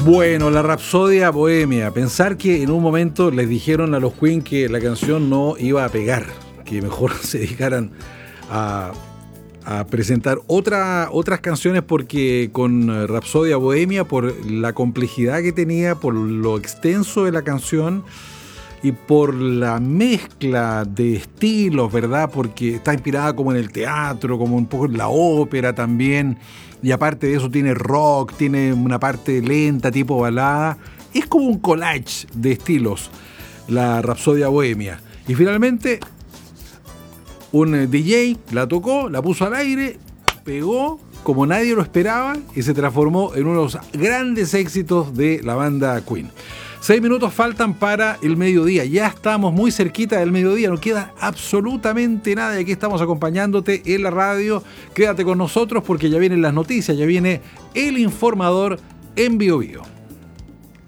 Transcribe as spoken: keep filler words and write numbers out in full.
Bueno, la Rapsodia Bohemia. Pensar que en un momento les dijeron a los Queen que la canción no iba a pegar, que mejor se dedicaran a, a presentar otra, otras canciones, porque con Rapsodia Bohemia, por la complejidad que tenía, por lo extenso de la canción y por la mezcla de estilos, ¿verdad? Porque está inspirada como en el teatro, como un poco en la ópera también. Y aparte de eso tiene rock, tiene una parte lenta, tipo balada. Es como un collage de estilos, la Rapsodia Bohemia. Y finalmente, un D J la tocó, la puso al aire, pegó como nadie lo esperaba y se transformó en uno de los grandes éxitos de la banda Queen. Seis minutos faltan para el mediodía. Ya estamos muy cerquita del mediodía. No queda absolutamente nada. Y aquí estamos acompañándote en la radio. Quédate con nosotros porque ya vienen las noticias. Ya viene el informador en Bio Bio.